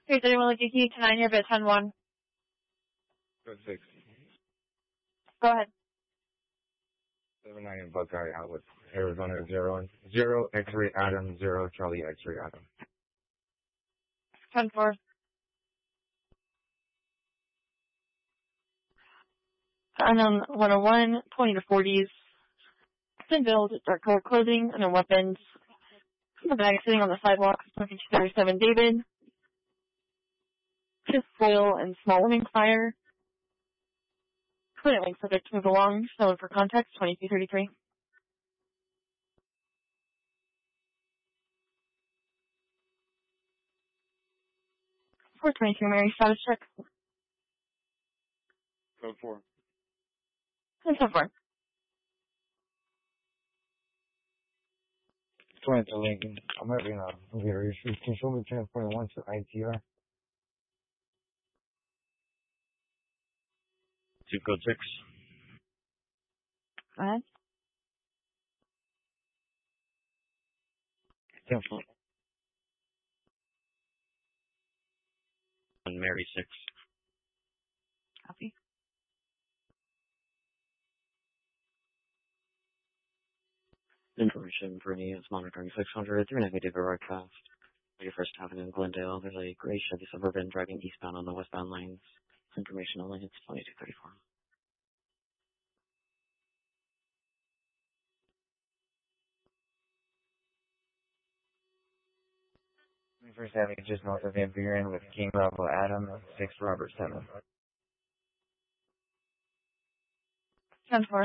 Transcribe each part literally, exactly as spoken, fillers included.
Here's anyone like a key to nine, you're at ten one. Code six. Go ahead. seven nine in Buckeye out with Arizona zero zero X-ray Adam zero Charlie X-ray Adam. ten four. Unknown one oh one, twenty to forties. Thin build, dark color clothing, and no weapons. The bag sitting on the sidewalk, twenty-two thirty-seven David. Just foil and small warning fire. Clear link subject to move along. Known for context, twenty-two thirty-three. four twenty-three Mary, status check. Code four. And so far. twenty-two Lincoln. I'm having a computer issue. Can you show me ten point one to I T R? Two code six. Go ahead. ten four. And Mary six. Copy. Information for me is monitoring six hundred, three ninety David broadcast. Your first avenue in Glendale. There's a gray Chevy Suburban driving eastbound on the westbound lanes. Information only. It's twenty-two thirty-four. First Avenue just north of Van Buren with King Bravo Adam six Robert seven. ten four.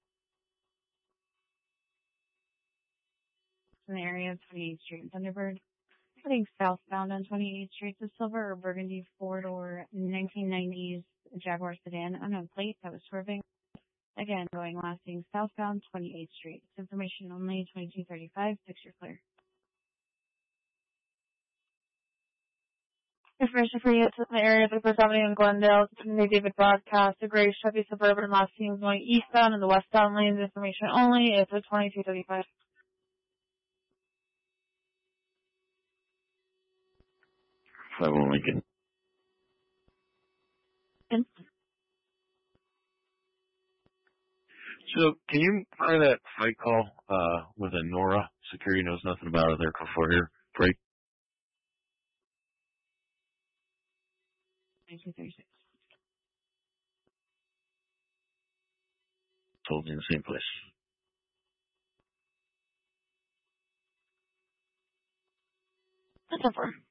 In the area of twenty-eighth Street in Thunderbird. Heading southbound on twenty-eighth Street, the silver or burgundy four-door nineteen nineties Jaguar sedan, unknown plate that was swerving. Again, going lasting southbound twenty-eighth Street. It's information only, twenty-two thirty-five, picture clear. Information for you, it's in the area of the First Avenue in Glendale. It's in the David broadcast. A gray Chevy Suburban last seen going eastbound in the westbound lanes. Information only, it's a twenty-two thirty-five. five oh Lincoln. And So, can you try that fight call uh, with a Nora? Security knows nothing about it. They're for here. Break. twenty-two thirty-six. Told in the same place. That's over.